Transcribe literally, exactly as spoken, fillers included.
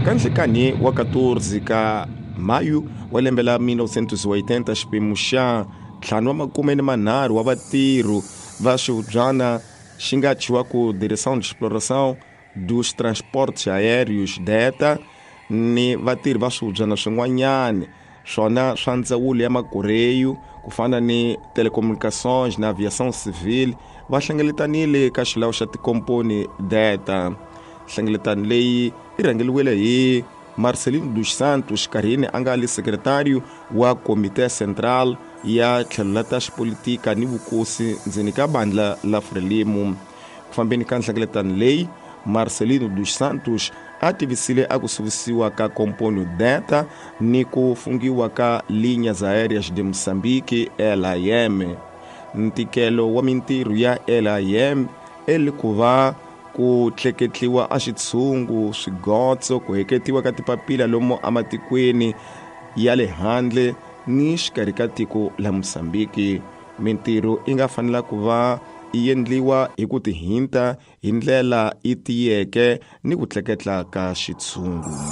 kanhlekani wa quatorze ka mayu wa lembe la mil novecentos e oitenta xiphemu xa ntlhanu wa makume ni manharhu wa vatirhi va swihubyana xi nga chiwa ku direção de exploração dos transportes aéreos D E T A ni vatirhi va swihubyana swin'wanyana swona swa ndzawulo ya makoreyu ku fana ni telecomunicações na aviação civil va hlengeletanile ka xilawu xa tikomponi D E T A. Nhlengeletano leyi yi rhangeliwile hi Marcelino dos Santos Carine a nga li sekretariyo wa Komite Central ya tlhelo la ta xipolitika ni vukosi ndzeni ka bandla la Frelimo. Ku fambeni ka nhlengeletano leyi Marcelino dos Santos a tivisile a ku suvisiwa ka komponi D E T A ni ku fungiwa ka linhas aéreas de Moçambique L I M. Ntikelo wa mintirho ya L I M eli ku va ku tleketliwa a xitshungu swigotso ku heketiwa ka tipapila lomu amatikweni ya le handle ni xikarhi ka tiko la Moçambique. Mintirho i nga fanela ku va yi endliwa hi ku tihinta hi ndlela yi tiyeke ni ku tleketla ka xitshungu.